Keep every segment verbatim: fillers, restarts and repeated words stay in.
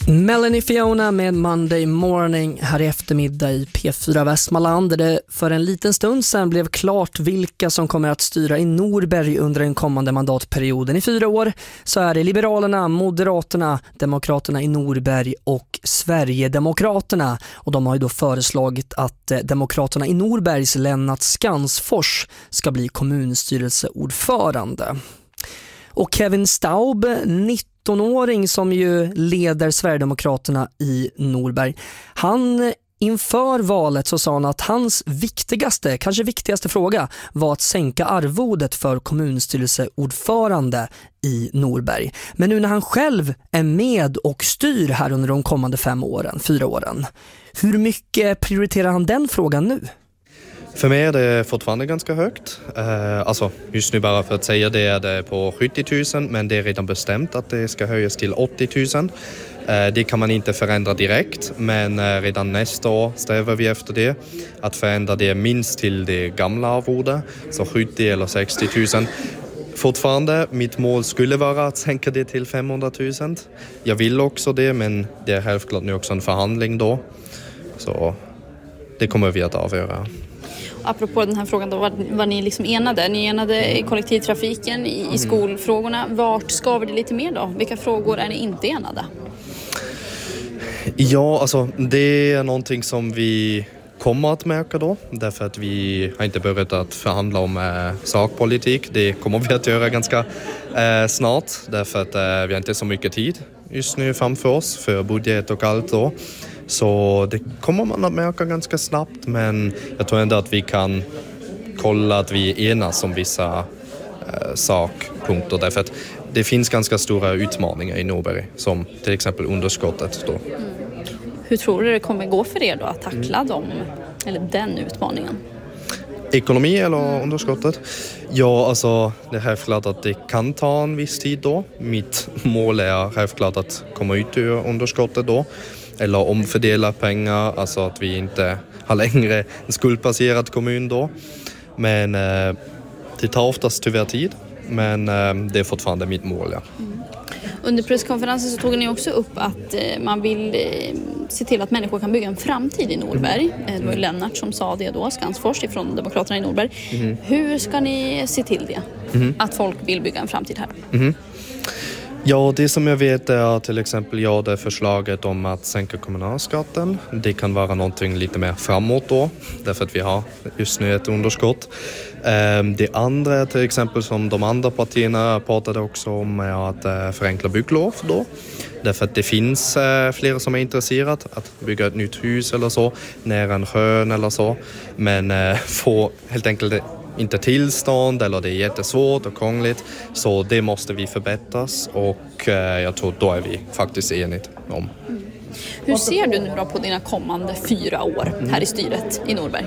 Melanie Fiona med Monday Morning här i eftermiddag i P fyra Västmanland, där det för en liten stund sedan blev klart vilka som kommer att styra i Norberg under den kommande mandatperioden. I fyra år så är det Liberalerna, Moderaterna, Demokraterna i Norberg och Sverigedemokraterna. Och de har ju då föreslagit att Demokraterna i Norbergs Lennart Skansfors ska bli kommunstyrelseordförande. Och Kevin Staub, nittonåring som ju leder Sverigedemokraterna i Norberg, han inför valet så sa han att hans viktigaste, kanske viktigaste fråga var att sänka arvodet för kommunstyrelseordförande i Norberg. Men nu när han själv är med och styr här under de kommande fem åren, fyra åren, hur mycket prioriterar han den frågan nu? För mig är det fortfarande ganska högt. Eh, alltså just nu bara för att säga det är det på sjuttio tusen, men det är redan bestämt att det ska höjas till åttio tusen. Eh, det kan man inte förändra direkt, men eh, redan nästa år strävar vi efter det. Att förändra det minst till det gamla arvodet, så sjuttio eller sextio tusen. Fortfarande, mitt mål skulle vara att sänka det till femhundra tusen. Jag vill också det, men det är självklart nu också en förhandling då. Så det kommer vi att avgöra. Apropå den här frågan då, var, var ni liksom enade? Ni enade i kollektivtrafiken, i, i skolfrågorna. Vart skaver det lite mer då? Vilka frågor är ni inte enade? Ja, alltså det är någonting som vi kommer att märka då. Därför att vi har inte börjat att förhandla om eh, sakpolitik. Det kommer vi att göra ganska eh, snart. Därför att eh, vi har inte så mycket tid just nu framför oss för budget och allt då. Så det kommer man att märka ganska snabbt, men jag tror ändå att vi kan kolla att vi enas om vissa eh, sakpunkter. Därför att det finns ganska stora utmaningar i Norberg, som till exempel underskottet då. Mm. Hur tror du det kommer gå för er då att tackla dem, eller den utmaningen? Ekonomi eller underskottet? Ja, alltså det är självklart att det kan ta en viss tid då. Mitt mål är självklart att komma ut ur underskottet då. Eller omfördela pengar, alltså att vi inte har längre en skuldbaserad kommun då. Men eh, det tar oftast tyvärr tid, men eh, det är fortfarande mitt mål, ja. Mm. Under presskonferensen så tog ni också upp att eh, man vill eh, se till att människor kan bygga en framtid i Norberg. Mm. Det var ju Lennart som sa det då, Skansfors från Demokraterna i Norberg. Mm. Hur ska ni se till det? Mm. Att folk vill bygga en framtid här? Mm. Ja, det som jag vet är till exempel ja, det förslaget om att sänka kommunalskatten. Det kan vara någonting lite mer framåt då, därför att vi har just nu ett underskott. Det andra är till exempel som de andra partierna pratade också om är att förenkla bygglov då. Därför att det finns flera som är intresserade att bygga ett nytt hus eller så, nära en sjön eller så. Men få helt enkelt inte tillstånd eller det är jättesvårt och krångligt. Så det måste vi förbättras och eh, jag tror då är vi faktiskt eniga om. Mm. Hur ser du nu då på dina kommande fyra år här i styret i Norberg?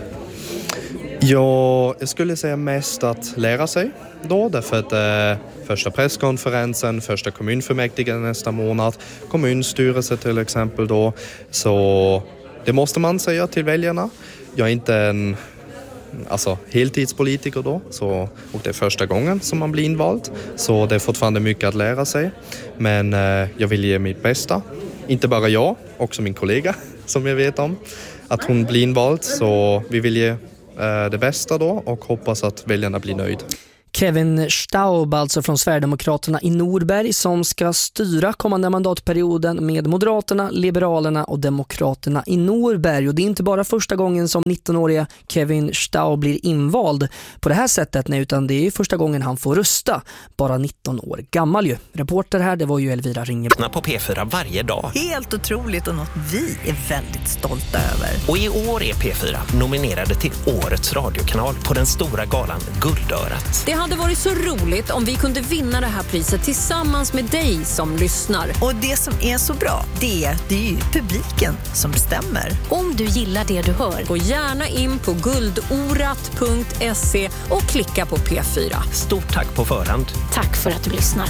Ja, jag skulle säga mest att lära sig då. Därför att eh, första presskonferensen, första kommunfullmäktige nästa månad, kommunstyrelse till exempel då. Så det måste man säga till väljarna. Jag är inte en alltså heltidspolitiker då, så, och det är första gången som man blir invald, så det är fortfarande mycket att lära sig, men eh, jag vill ge mitt bästa, inte bara jag, också min kollega som jag vet om att hon blir invald, så vi vill ge eh, det bästa då och hoppas att väljarna blir nöjd. Kevin Staub, alltså från Sverigedemokraterna i Norberg, som ska styra kommande mandatperioden med Moderaterna, Liberalerna och Demokraterna i Norberg. Och det är inte bara första gången som nittonåriga Kevin Staub blir invald på det här sättet, nej, utan det är första gången han får rösta. Bara nitton år gammal ju. Reporter här, det var ju Elvira Ringe. På P fyra varje dag. Helt otroligt och något vi är väldigt stolta över. Och i år är P fyra nominerade till Årets radiokanal på den stora galan Guldörat. Det hade varit så roligt om vi kunde vinna det här priset tillsammans med dig som lyssnar. Och det som är så bra, det är, det är ju publiken som bestämmer. Om du gillar det du hör, gå gärna in på guldorat punkt se och klicka på P fyra. Stort tack på förhand. Tack för att du lyssnar.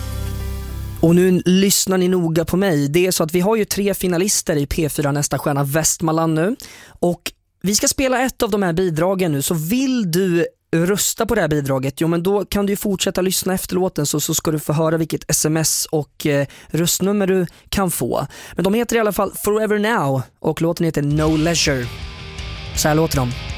Och nu lyssnar ni noga på mig. Det är så att vi har ju tre finalister i P fyra Nästa stjärna Västmanland nu. Och vi ska spela ett av de här bidragen nu, så vill du rösta på det här bidraget, jo men då kan du ju fortsätta lyssna efter låten så, så ska du få höra vilket sms och eh, röstnummer du kan få. Men de heter i alla fall Forever Now och låten heter No Leisure. Så här låter de.